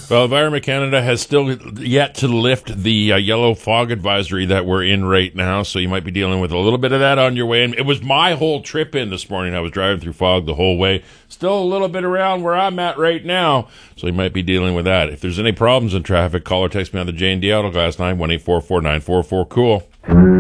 Well, Environment Canada has still yet to lift the yellow fog advisory that we're in right now, so you might be dealing with a little bit of that on your way. And it was my whole trip in this morning. I was driving through fog the whole way. Still a little bit around where I'm at right now, so you might be dealing with that. If there's any problems in traffic, call or text me on the J&D Autoglass line, 1-844-944-COOL.